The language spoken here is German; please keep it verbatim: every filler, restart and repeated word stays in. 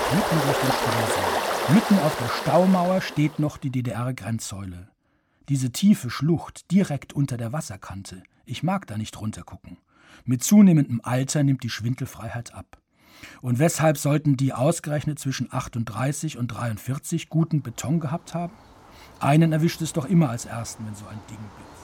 mitten durch den Stausee. Mitten auf der Staumauer steht noch die D D R-Grenzsäule. Diese tiefe Schlucht direkt unter der Wasserkante. Ich mag da nicht runtergucken. Mit zunehmendem Alter nimmt die Schwindelfreiheit ab. Und weshalb sollten die ausgerechnet zwischen achtunddreißig und dreiundvierzig guten Beton gehabt haben? Einen erwischt es doch immer als Ersten, wenn so ein Ding blitzt.